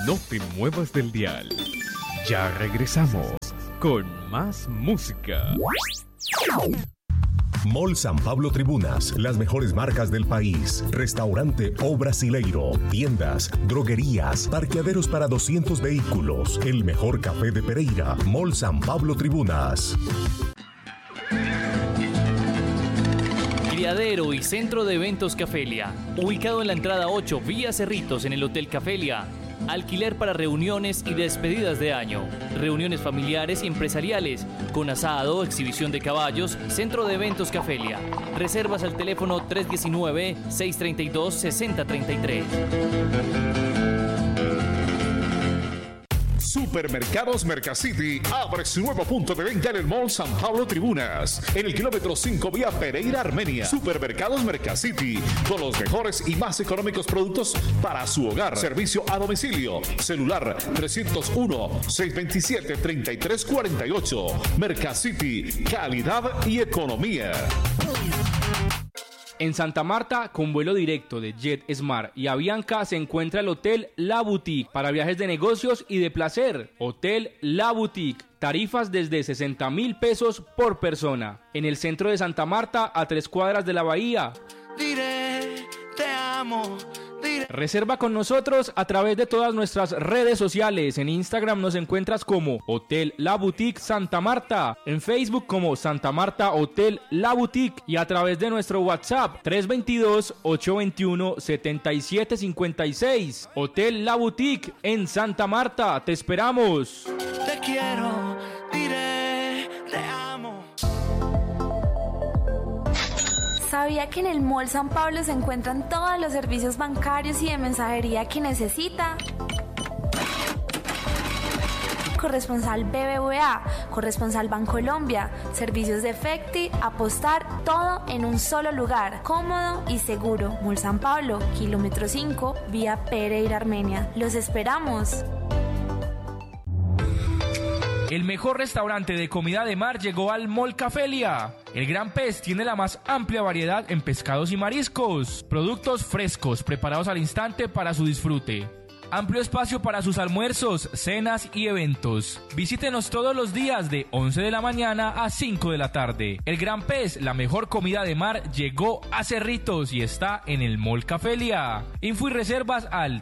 No te muevas del dial. Ya regresamos con más música. Mall San Pablo Tribunas, las mejores marcas del país. Restaurante O Brasileiro, tiendas, droguerías, parqueaderos para 200 vehículos. El mejor café de Pereira. Mall San Pablo Tribunas. Criadero y Centro de Eventos Cafelia, ubicado en la entrada 8, vía Cerritos, en el Hotel Cafelia. Alquiler para reuniones y despedidas de año, reuniones familiares y empresariales, con asado, exhibición de caballos, Centro de Eventos Cafelia. Reservas al teléfono 319-632-6033. Supermercados Mercacity abre su nuevo punto de venta en el Mall San Pablo Tribunas, en el kilómetro 5 vía Pereira, Armenia. Supermercados Mercacity, con los mejores y más económicos productos para su hogar. Servicio a domicilio. Celular 301-627-3348. Mercacity, calidad y economía. En Santa Marta, con vuelo directo de JetSmart y Avianca, se encuentra el Hotel La Boutique para viajes de negocios y de placer. Hotel La Boutique. Tarifas desde 60,000 pesos por persona. En el centro de Santa Marta, a 3 cuadras de la bahía. Diré, te amo. Reserva con nosotros a través de todas nuestras redes sociales. En Instagram nos encuentras como Hotel La Boutique Santa Marta, en Facebook como Santa Marta Hotel La Boutique y a través de nuestro WhatsApp 322-821-7756. Hotel La Boutique en Santa Marta. Te esperamos. Te quiero, diré, te amo. ¿Sabía que en el Mall San Pablo se encuentran todos los servicios bancarios y de mensajería que necesita? Corresponsal BBVA, corresponsal Bancolombia, servicios de Efecti, apostar, todo en un solo lugar, cómodo y seguro. Mall San Pablo, kilómetro 5, vía Pereira, Armenia. ¡Los esperamos! El mejor restaurante de comida de mar llegó al Mall Cafelia. El Gran Pez tiene la más amplia variedad en pescados y mariscos. Productos frescos, preparados al instante para su disfrute. Amplio espacio para sus almuerzos, cenas y eventos. Visítenos todos los días de 11 de la mañana a 5 de la tarde. El Gran Pez, la mejor comida de mar, llegó a Cerritos y está en el Mall Cafelia. Info y reservas al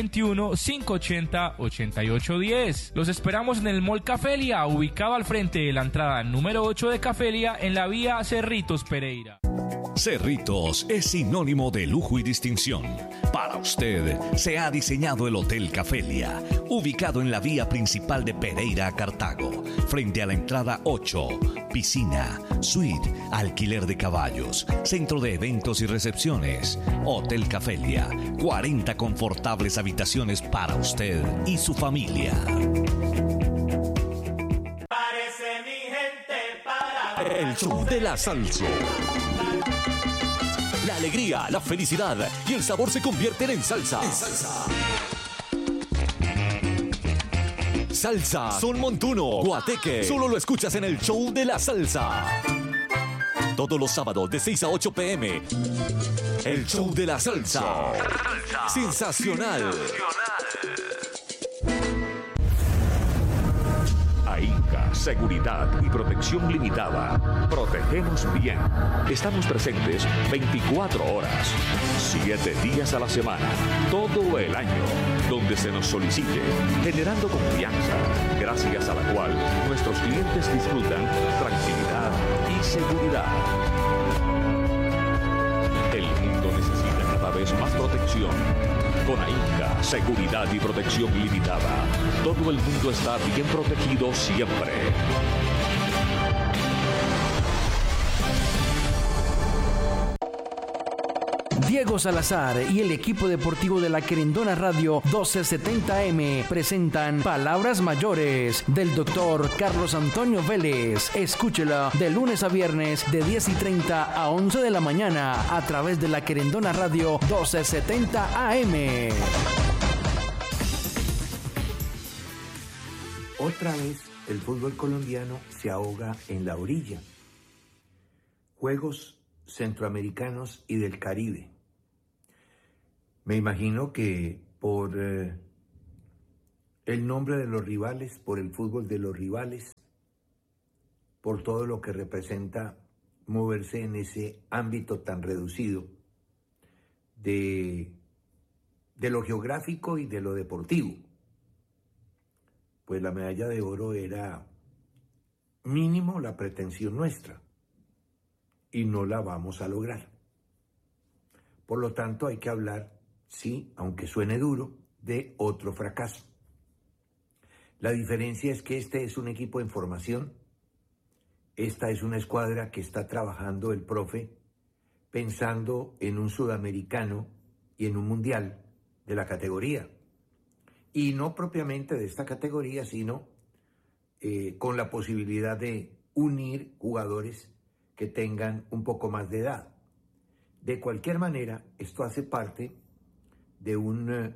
321-580-8810. Los esperamos en el Mall Cafelia, ubicado al frente de la entrada número 8 de Cafelia en la vía Cerritos Pereira. Cerritos es sinónimo de lujo y distinción. Para usted se ha diseñado el Hotel Cafelia, ubicado en la vía principal de Pereira a Cartago, frente a la entrada 8, piscina, suite, alquiler de caballos, centro de eventos y recepciones. Hotel Cafelia, 40 confortables habitaciones para usted y su familia. Parece mi gente para... El show de la salsa. La alegría, la felicidad y el sabor se convierten en salsa. Salsa, son montuno, guateque. Solo lo escuchas en el show de la salsa. Todos los sábados de 6 a 8 p.m. El show de la salsa. Sensacional. AINCA, Seguridad y Protección Limitada. Protegemos bien. Estamos presentes 24 horas, 7 días a la semana, todo el año, donde se nos solicite, generando confianza, gracias a la cual nuestros clientes disfrutan tranquilidad y seguridad. El mundo necesita cada vez más protección. Con AINCA, Seguridad y Protección Limitada, todo el mundo está bien protegido siempre. Diego Salazar y el equipo deportivo de la Querendona Radio 1270M presentan Palabras Mayores del doctor Carlos Antonio Vélez. Escúchela de lunes a viernes de 10:30 a 11 de la mañana a través de la Querendona Radio 1270 AM. Otra vez el fútbol colombiano se ahoga en la orilla. Juegos centroamericanos y del Caribe.. Me imagino que por el nombre de los rivales, por el fútbol de los rivales, por todo lo que representa moverse en ese ámbito tan reducido de lo geográfico y de lo deportivo. Pues la medalla de oro era mínimo la pretensión nuestra y no la vamos a lograr. Por lo tanto, hay que hablar, sí, aunque suene duro, de otro fracaso. La diferencia es que este es un equipo en formación, esta es una escuadra que está trabajando el profe pensando en un sudamericano y en un mundial de la categoría. Y no propiamente de esta categoría, sino con la posibilidad de unir jugadores que tengan un poco más de edad. De cualquier manera, esto hace parte de un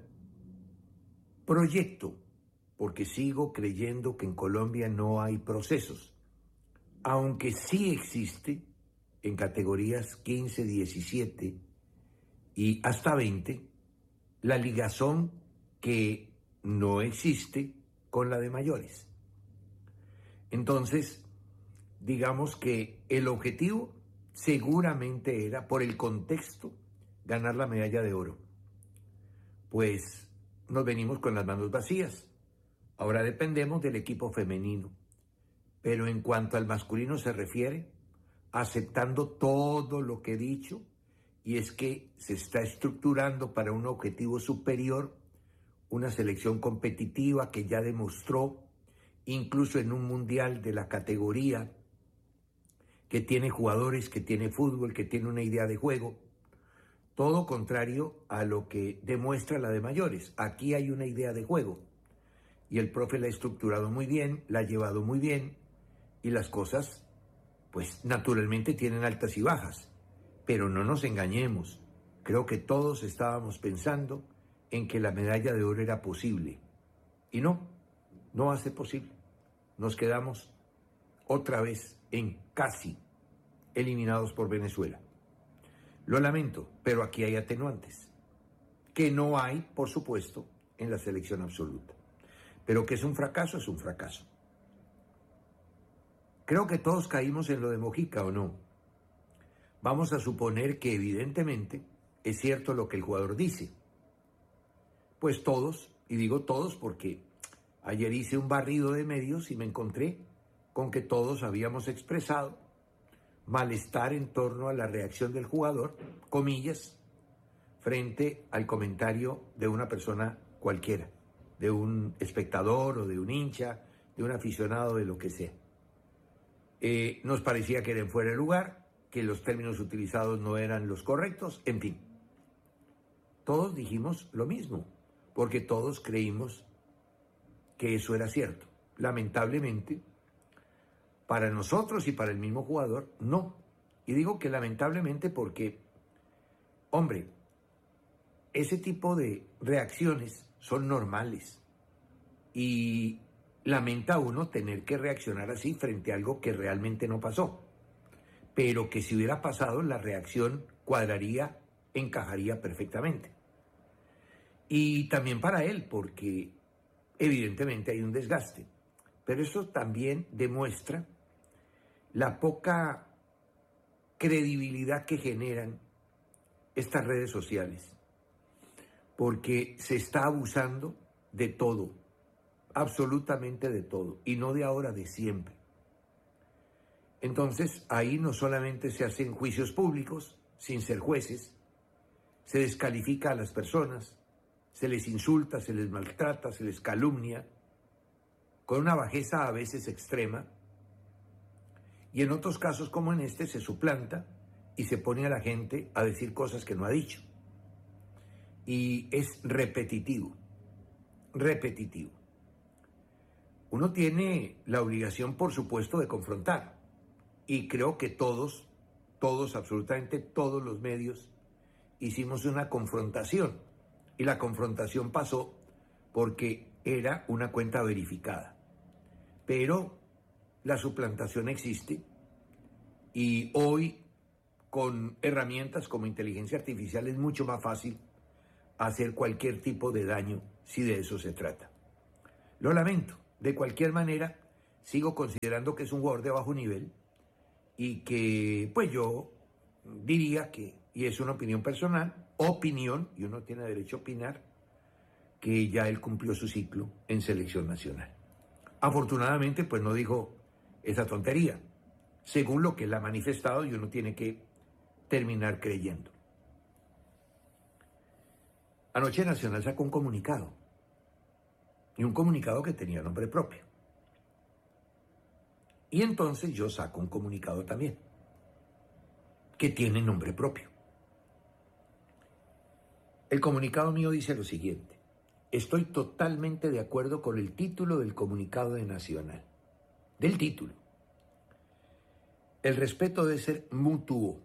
proyecto, porque sigo creyendo que en Colombia no hay procesos, aunque sí existe en categorías 15, 17 y hasta 20, la ligazón que no existe con la de mayores. Entonces, digamos que el objetivo seguramente era, por el contexto, ganar la medalla de oro. Pues nos venimos con las manos vacías. Ahora dependemos del equipo femenino. Pero en cuanto al masculino se refiere, aceptando todo lo que he dicho, y es que se está estructurando para un objetivo superior, una selección competitiva que ya demostró, incluso en un mundial de la categoría, que tiene jugadores, que tiene fútbol, que tiene una idea de juego, todo contrario a lo que demuestra la de mayores. Aquí hay una idea de juego y el profe la ha estructurado muy bien, la ha llevado muy bien y las cosas, pues naturalmente tienen altas y bajas, pero no nos engañemos. Creo que todos estábamos pensando en que la medalla de oro era posible y no va a ser posible. Nos quedamos otra vez en casi eliminados por Venezuela. Lo lamento, pero aquí hay atenuantes, que no hay, por supuesto, en la selección absoluta. Pero que es un fracaso, es un fracaso. Creo que todos caímos en lo de Mojica, ¿o no? Vamos a suponer que evidentemente es cierto lo que el jugador dice. Pues todos, y digo todos porque ayer hice un barrido de medios y me encontré con que todos habíamos expresado malestar en torno a la reacción del jugador, comillas, frente al comentario de una persona cualquiera, de un espectador o de un hincha, de un aficionado, de lo que sea. Nos parecía que era en fuera de lugar, que los términos utilizados no eran los correctos, en fin. Todos dijimos lo mismo, porque todos creímos que eso era cierto. Lamentablemente, para nosotros y para el mismo jugador, no. Y digo que lamentablemente porque, hombre, ese tipo de reacciones son normales. Y lamenta uno tener que reaccionar así frente a algo que realmente no pasó. Pero que si hubiera pasado, la reacción cuadraría, encajaría perfectamente. Y también para él, porque evidentemente hay un desgaste. Pero eso también demuestra la poca credibilidad que generan estas redes sociales, porque se está abusando de todo, absolutamente de todo, y no de ahora, de siempre. Entonces, ahí no solamente se hacen juicios públicos, sin ser jueces, se descalifica a las personas, se les insulta, se les maltrata, se les calumnia, con una bajeza a veces extrema, y en otros casos como en este se suplanta y se pone a la gente a decir cosas que no ha dicho. Y es repetitivo. Uno tiene la obligación, por supuesto, de confrontar, y creo que todos, absolutamente todos los medios, hicimos una confrontación, y la confrontación pasó porque era una cuenta verificada. Pero la suplantación existe y hoy con herramientas como inteligencia artificial es mucho más fácil hacer cualquier tipo de daño si de eso se trata. Lo lamento. De cualquier manera, sigo considerando que es un jugador de bajo nivel y que, pues yo diría que, y es una opinión personal, y uno tiene derecho a opinar, que ya él cumplió su ciclo en selección nacional. Afortunadamente, pues no dijo esa tontería, según lo que él ha manifestado, y uno tiene que terminar creyendo. Anoche Nacional sacó un comunicado, y un comunicado que tenía nombre propio. Y entonces yo saco un comunicado también, que tiene nombre propio. El comunicado mío dice lo siguiente: estoy totalmente de acuerdo con el título del comunicado de Nacional. Del título. El respeto debe ser mutuo.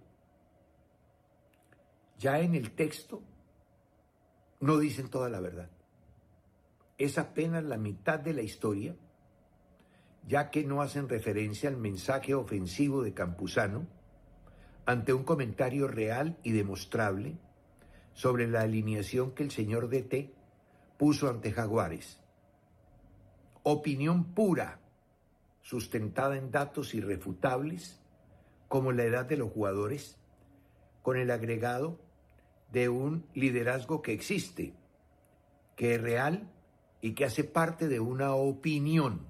Ya en el texto no dicen toda la verdad. Es apenas la mitad de la historia, ya que no hacen referencia al mensaje ofensivo de Campuzano ante un comentario real y demostrable sobre la alineación que el señor DT puso ante Jaguares. Opinión pura, sustentada en datos irrefutables, como la edad de los jugadores, con el agregado de un liderazgo que existe, que es real y que hace parte de una opinión.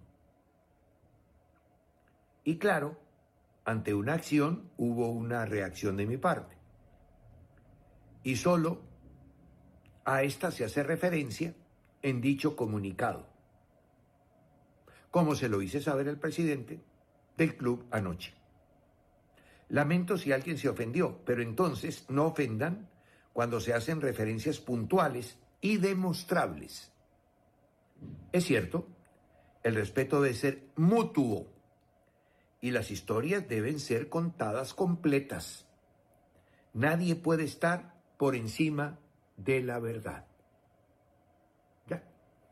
Y claro, ante una acción hubo una reacción de mi parte. Y solo a esta se hace referencia en dicho comunicado, como se lo hice saber al presidente del club anoche. Lamento si alguien se ofendió, pero entonces no ofendan cuando se hacen referencias puntuales y demostrables. Es cierto, el respeto debe ser mutuo y las historias deben ser contadas completas. Nadie puede estar por encima de la verdad. Ya.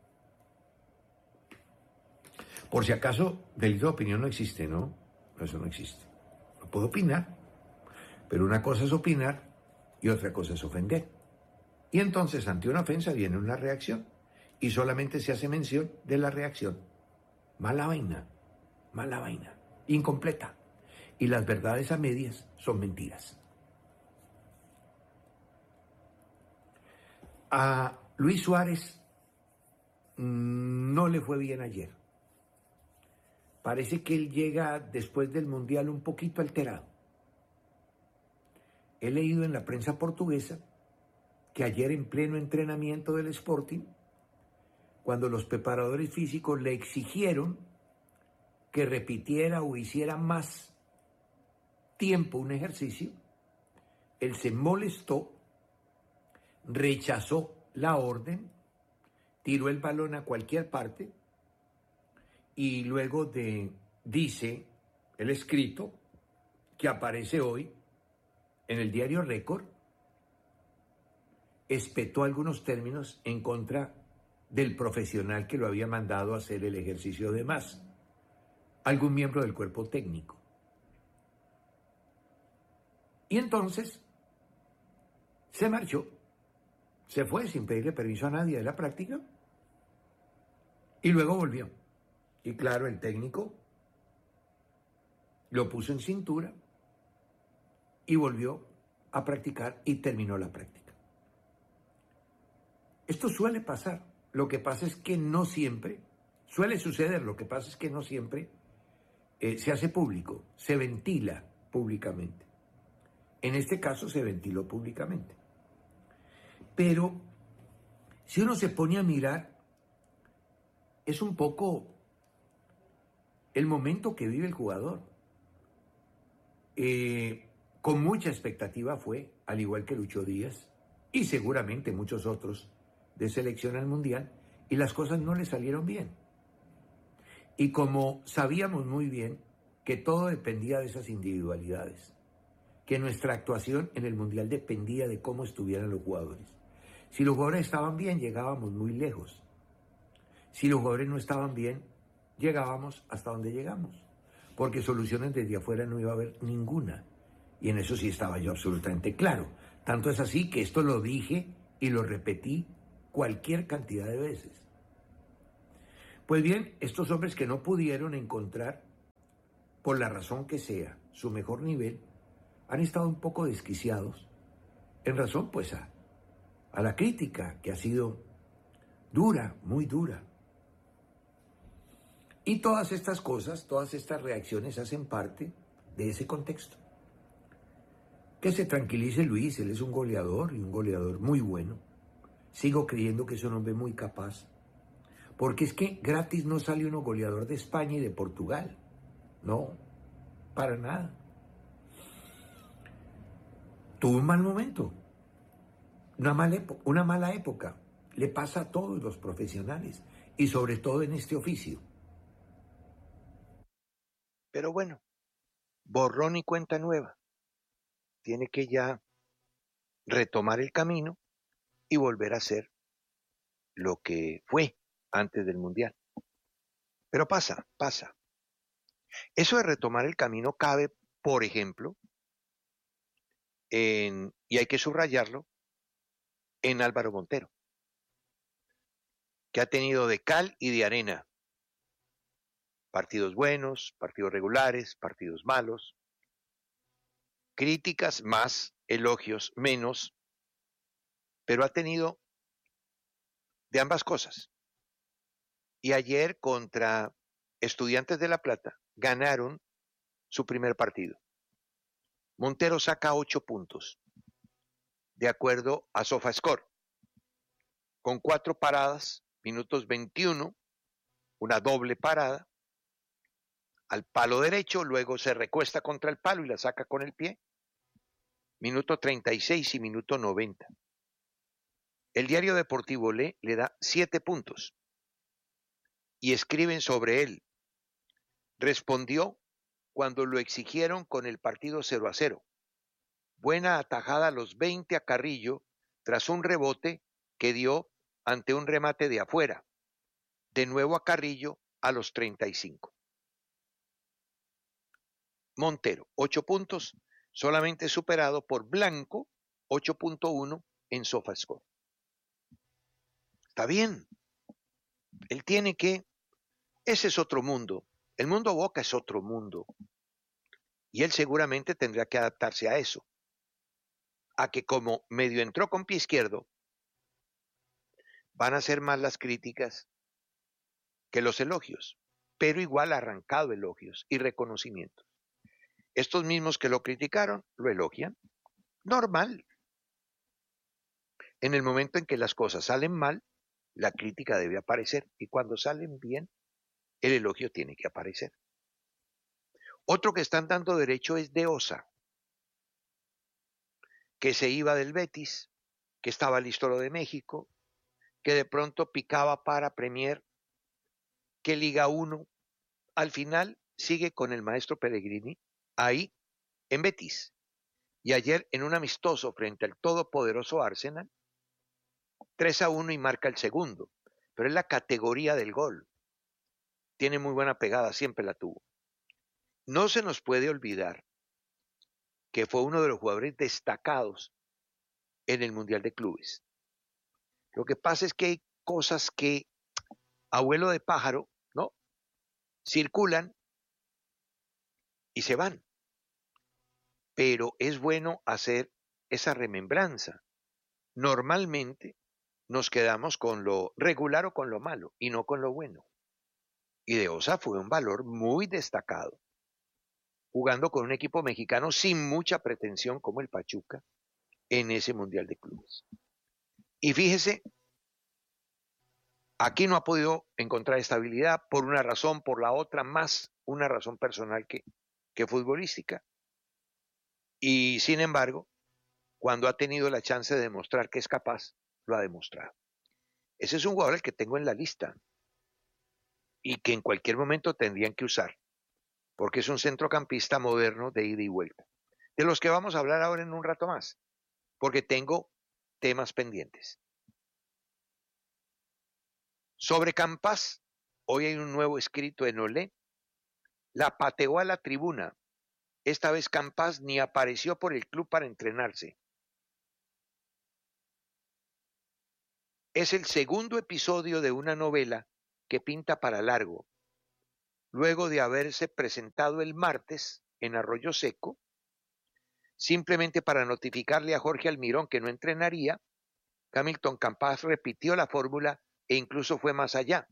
Por si acaso, delito de opinión no existe, ¿no? Eso no existe. No puedo opinar, pero una cosa es opinar y otra cosa es ofender. Y entonces, ante una ofensa viene una reacción y solamente se hace mención de la reacción. Mala vaina, incompleta. Y las verdades a medias son mentiras. A Luis Suárez no le fue bien ayer. Parece que él llega después del Mundial un poquito alterado. He leído en la prensa portuguesa que ayer en pleno entrenamiento del Sporting, cuando los preparadores físicos le exigieron que repitiera o hiciera más tiempo un ejercicio, él se molestó, rechazó la orden, tiró el balón a cualquier parte y luego dice el escrito que aparece hoy en el diario Récord, espetó algunos términos en contra del profesional que lo había mandado a hacer el ejercicio de más, algún miembro del cuerpo técnico. Y entonces se marchó, se fue sin pedirle permiso a nadie de la práctica y luego volvió. Y claro, el técnico lo puso en cintura y volvió a practicar y terminó la práctica. Esto suele pasar. Lo que pasa es que no siempre, suele suceder, lo que pasa es que no siempre se hace público, se ventila públicamente. En este caso se ventiló públicamente. Pero si uno se pone a mirar, es un poco el momento que vive el jugador. Con mucha expectativa fue, al igual que Lucho Díaz, y seguramente muchos otros, de selección al Mundial, y las cosas no le salieron bien. Y como sabíamos muy bien que todo dependía de esas individualidades, que nuestra actuación en el Mundial dependía de cómo estuvieran los jugadores. Si los jugadores estaban bien, llegábamos muy lejos. Si los jugadores no estaban bien, llegábamos hasta donde llegamos, porque soluciones desde afuera no iba a haber ninguna. Y en eso sí estaba yo absolutamente claro. Tanto es así que esto lo dije y lo repetí cualquier cantidad de veces. Pues bien, estos hombres que no pudieron encontrar, por la razón que sea, su mejor nivel, han estado un poco desquiciados, en razón pues a la crítica que ha sido dura, muy dura. Y todas estas cosas, todas estas reacciones hacen parte de ese contexto. Que se tranquilice Luis, él es un goleador y un goleador muy bueno. Sigo creyendo que es un hombre muy capaz. Porque es que gratis no sale uno goleador de España y de Portugal. No, para nada. Tuvo un mal momento, una mala época. Le pasa a todos los profesionales y sobre todo en este oficio. Pero bueno, borrón y cuenta nueva. Tiene que ya retomar el camino y volver a ser lo que fue antes del Mundial. Pero pasa. Eso de retomar el camino cabe, por ejemplo, y hay que subrayarlo, en Álvaro Montero, que ha tenido de cal y de arena. Partidos buenos, partidos regulares, partidos malos, críticas más, elogios menos, pero ha tenido de ambas cosas. Y ayer contra Estudiantes de La Plata ganaron su primer partido. Montero saca 8 puntos, de acuerdo a SofaScore, con 4 paradas, minutos 21, una doble parada, al palo derecho, luego se recuesta contra el palo y la saca con el pie, minuto 36 y minuto 90. El diario deportivo le da 7 puntos y escriben sobre él. Respondió cuando lo exigieron con el partido 0-0. Buena atajada a los 20 a Carrillo tras un rebote que dio ante un remate de afuera. De nuevo a Carrillo a los 35. Montero, 8 puntos, solamente superado por Blanco, 8.1 en SofaScore. Está bien. Él tiene que... Ese es otro mundo. El mundo Boca es otro mundo. Y él seguramente tendrá que adaptarse a eso. A que como medio entró con pie izquierdo, van a ser más las críticas que los elogios, pero igual ha arrancado elogios y reconocimientos. Estos mismos que lo criticaron, lo elogian. Normal. En el momento en que las cosas salen mal, la crítica debe aparecer. Y cuando salen bien, el elogio tiene que aparecer. Otro que están dando derecho es De Osa, que se iba del Betis, que estaba listo lo de México, que de pronto picaba para Premier, que Liga 1, al final sigue con el maestro Pellegrini, ahí en Betis. Y ayer en un amistoso frente al todopoderoso Arsenal, 3-1 y marca el segundo. Pero es la categoría del gol. Tiene muy buena pegada, siempre la tuvo. No se nos puede olvidar que fue uno de los jugadores destacados en el Mundial de Clubes. Lo que pasa es que hay cosas que, abuelo de pájaro, ¿no? Circulan y se van. Pero es bueno hacer esa remembranza. Normalmente nos quedamos con lo regular o con lo malo y no con lo bueno. Y De Osa fue un valor muy destacado, jugando con un equipo mexicano sin mucha pretensión como el Pachuca en ese Mundial de Clubes. Y fíjese, aquí no ha podido encontrar estabilidad por una razón, por la otra, más una razón personal que futbolística. Y sin embargo, cuando ha tenido la chance de demostrar que es capaz, lo ha demostrado. Ese es un jugador al que tengo en la lista y que en cualquier momento tendrían que usar, porque es un centrocampista moderno de ida y vuelta, de los que vamos a hablar ahora en un rato más, porque tengo temas pendientes. Sobre Campas, hoy hay un nuevo escrito en Olé, la pateó a la tribuna. Esta vez Campas ni apareció por el club para entrenarse. Es el segundo episodio de una novela que pinta para largo. Luego de haberse presentado el martes en Arroyo Seco, simplemente para notificarle a Jorge Almirón que no entrenaría, Hamilton Campas repitió la fórmula e incluso fue más allá.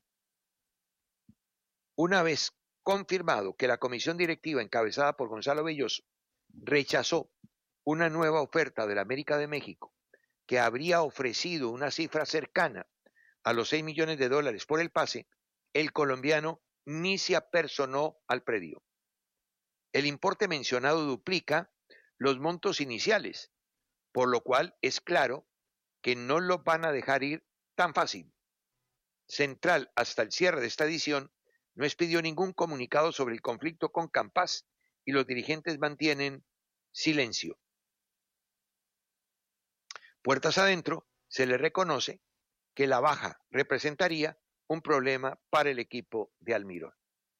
Una vez confirmado que la comisión directiva encabezada por Gonzalo Belloso rechazó una nueva oferta de la América de México que habría ofrecido una cifra cercana a los $6 millones por el pase, el colombiano ni se apersonó al predio. El importe mencionado duplica los montos iniciales, por lo cual es claro que no lo van a dejar ir tan fácil. Central, hasta el cierre de esta edición, no expidió ningún comunicado sobre el conflicto con Campas y los dirigentes mantienen silencio. Puertas adentro, se le reconoce que la baja representaría un problema para el equipo de Almirón.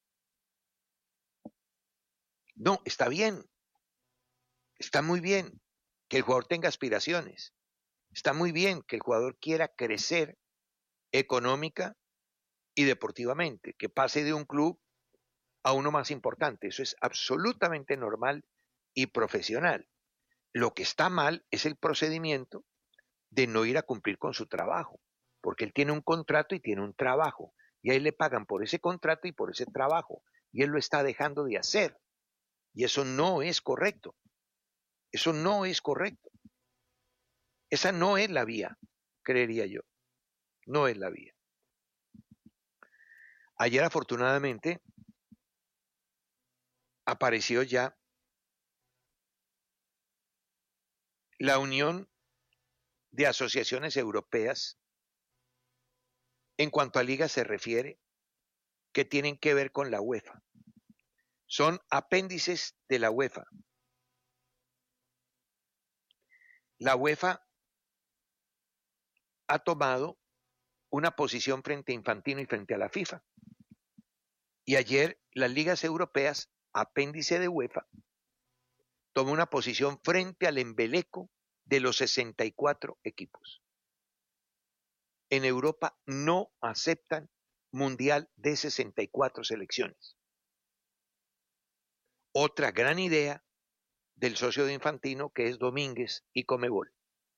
No, está bien. Está muy bien que el jugador tenga aspiraciones. Está muy bien que el jugador quiera crecer económica y deportivamente, que pase de un club a uno más importante. Eso es absolutamente normal y profesional. Lo que está mal es el procedimiento de no ir a cumplir con su trabajo, porque él tiene un contrato y tiene un trabajo, y a él le pagan por ese contrato y por ese trabajo, y él lo está dejando de hacer, y eso no es correcto. Eso no es correcto. Esa no es la vía, creería yo. No es la vía. Ayer, afortunadamente, apareció ya la Unión de Asociaciones Europeas en cuanto a ligas se refiere, que tienen que ver con la UEFA. Son apéndices de la UEFA. La UEFA ha tomado una posición frente a Infantino y frente a la FIFA. Y ayer las ligas europeas, apéndice de UEFA, tomó una posición frente al embeleco de los 64 equipos. En Europa no aceptan mundial de 64 selecciones. Otra gran idea del socio de Infantino, que es Domínguez y Conmebol.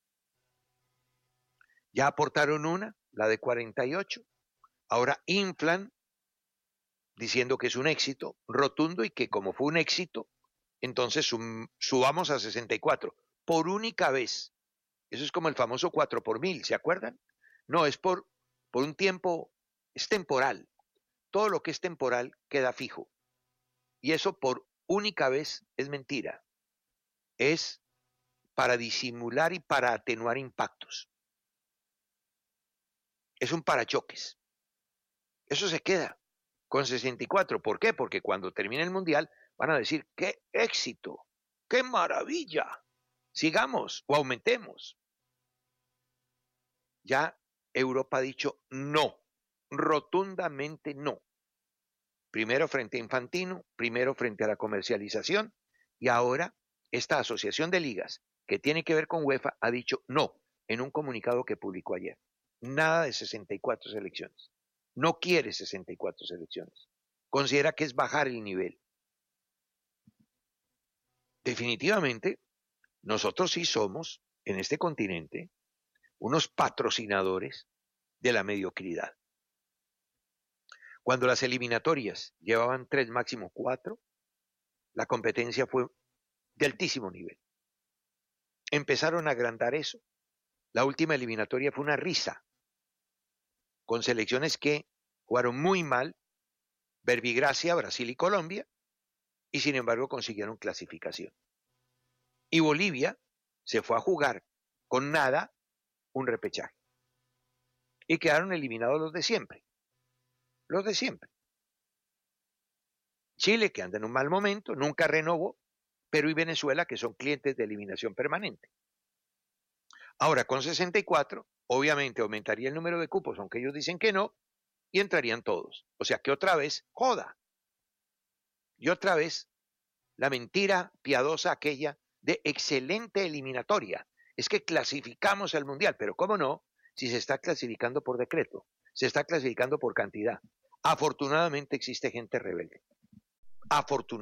Ya aportaron una, la de 48, ahora inflan diciendo que es un éxito rotundo y que como fue un éxito, entonces subamos a 64 por única vez. Eso es como el famoso 4 por 1000, ¿se acuerdan? No, es por un tiempo, es temporal. Todo lo que es temporal queda fijo. Y eso por única vez es mentira. Es para disimular y para atenuar impactos. Es un parachoques. Eso se queda con 64. ¿Por qué? Porque cuando termine el Mundial van a decir, ¡qué éxito! ¡Qué maravilla! Sigamos o aumentemos. Ya Europa ha dicho no, rotundamente no. Primero frente a Infantino, primero frente a la comercialización, y ahora esta asociación de ligas que tiene que ver con UEFA ha dicho no en un comunicado que publicó ayer. Nada de 64 selecciones. No quiere 64 selecciones. Considera que es bajar el nivel. Definitivamente, nosotros sí somos, en este continente, unos patrocinadores de la mediocridad. Cuando las eliminatorias llevaban 3, máximo 4, la competencia fue de altísimo nivel. Empezaron a agrandar eso. La última eliminatoria fue una risa, con selecciones que jugaron muy mal, Verbigracia, Brasil y Colombia, y sin embargo consiguieron clasificación. Y Bolivia se fue a jugar con nada un repechaje. Y quedaron eliminados los de siempre. Los de siempre. Chile, que anda en un mal momento, nunca renovó, Perú y Venezuela, que son clientes de eliminación permanente. Ahora, con 64, obviamente aumentaría el número de cupos, aunque ellos dicen que no, y entrarían todos. O sea que otra vez, joda. Y otra vez, la mentira piadosa aquella de excelente eliminatoria. Es que clasificamos al Mundial, pero ¿cómo no? Si se está clasificando por decreto. se está clasificando por cantidad. Afortunadamente existe gente rebelde. Afortunadamente.